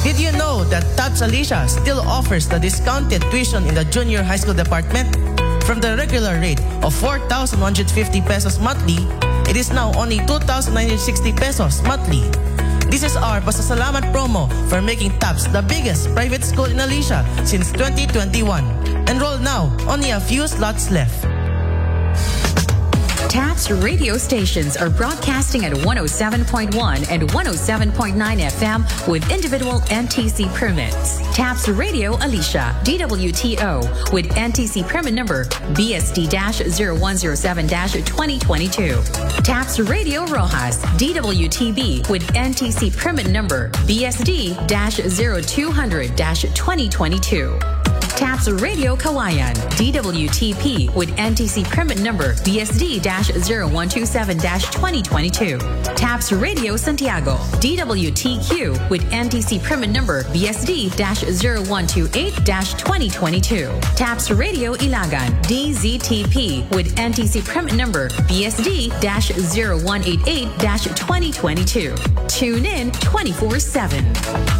Did you know that TAPS Alicia still offers the discounted tuition in the junior high school department? From the regular rate of 4,150 pesos monthly, it is now only 2,960 pesos monthly. This is our pasasalamat promo for making TAPS the biggest private school in Alicia since 2021. Enroll now, only a few slots left. TAPS radio stations are broadcasting at 107.1 and 107.9 FM with individual NTC permits. TAPS Radio Alicia, DWTO, with NTC permit number BSD-0107-2022. TAPS Radio Rojas, DWTB, with NTC permit number BSD-0200-2022. TAPS Radio Kawayan, DWTP, with NTC permit number BSD-0127-2022. TAPS Radio Santiago, DWTQ, with NTC permit number BSD-0128-2022. TAPS Radio Ilagan, DZTP, with NTC permit number BSD-0188-2022. Tune in 24/7.